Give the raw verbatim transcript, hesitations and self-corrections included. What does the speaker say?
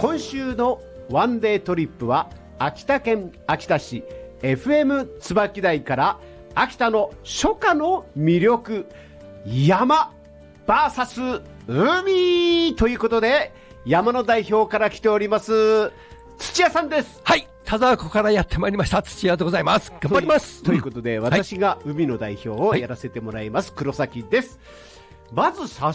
今週のワンデートリップは秋田県秋田市 エフエム 椿台から秋田の初夏の魅力山 ブイエス 海ということで、山の代表から来ております土屋さんです。 はい、田沢湖からやってまいりました土屋でございます。頑張ります。 ということで、うん、私が海の代表をやらせてもらいます、はい、黒崎です。まず早